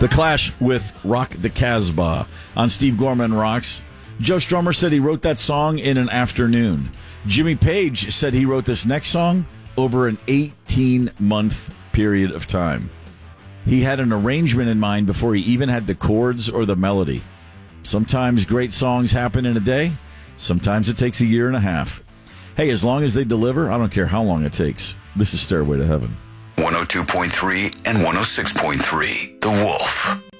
The Clash with Rock the Casbah on Steve Gorman Rocks. Joe Strummer said he wrote that song in an afternoon. Jimmy Page said he wrote this next song over an 18-month period of time. He had an arrangement in mind before he even had the chords or the melody. Sometimes great songs happen in a day. Sometimes it takes a year and a half. Hey, as long as they deliver, I don't care how long it takes. This is Stairway to Heaven. 102.3 and 106.3, The Wolf.